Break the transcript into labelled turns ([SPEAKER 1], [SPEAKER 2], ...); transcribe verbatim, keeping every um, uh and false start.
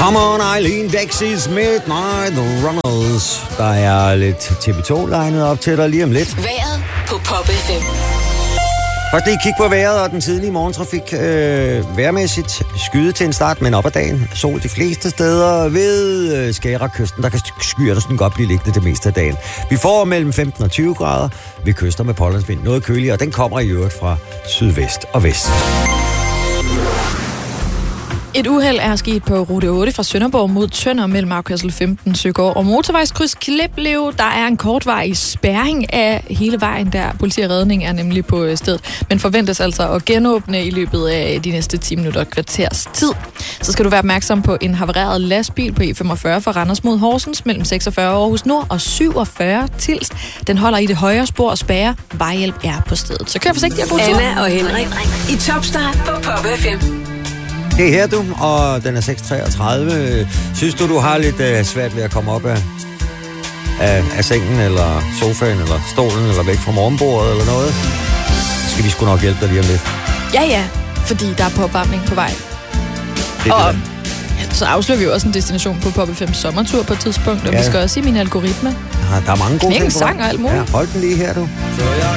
[SPEAKER 1] Come on, Eileen, Dexys Midnight Runners. Der er lidt T V to-legnet op til dig lige om lidt.
[SPEAKER 2] Vejret på Pop F M.
[SPEAKER 1] Først lige kig på vejret og den tidlige morgentrafik. Øh, vejrmæssigt skyde til en start, men op ad dagen. Sol de fleste steder ved øh, Skærakysten. Der kan skyer der sådan godt blive liggende det meste af dagen. Vi får mellem femten og tyve grader ved kyster med pålandsvind. Noget køligere, og den kommer i øvrigt fra sydvest og vest.
[SPEAKER 3] Et uheld er sket på rute otte fra Sønderborg mod Tønder mellem afkørsel femten Søgård og motorvejskryds Kliplev. Der er en kortvarig spærring af hele vejen der. Politi og redning er nemlig på stedet, men forventes altså at genåbne i løbet af de næste ti minutter og kvarters tid. Så skal du være opmærksom på en havareret lastbil på E femogfyrre fra Randers mod Horsens mellem seksogfyrre Aarhus Nord og syvogfyrre Tilst. Den holder i det højre spor og spærrer. Vejhjælp er på stedet. Så kør forsigtigt og god tur.
[SPEAKER 2] Anna og Henrik i Topstart på Pop F M.
[SPEAKER 1] Det er her, du, og den er seks treogtredive. Synes du, du har lidt uh, svært ved at komme op af, af, af sengen, eller sofaen, eller stolen, eller væk fra morgenbordet, eller noget? Så skal vi sgu nok hjælpe dig lige om lidt.
[SPEAKER 3] Ja, ja, fordi der er popvarmning på vej.
[SPEAKER 1] Det er
[SPEAKER 3] og
[SPEAKER 1] det,
[SPEAKER 3] ja, så afslører vi jo også en destination på Pop F M's sommertur på et tidspunkt, og
[SPEAKER 1] ja.
[SPEAKER 3] vi skal også i min algoritme.
[SPEAKER 1] Ja, der er mange gode
[SPEAKER 3] Knække
[SPEAKER 1] ting på vej.
[SPEAKER 3] sang og alt muligt.
[SPEAKER 1] Ja, hold den lige her, du.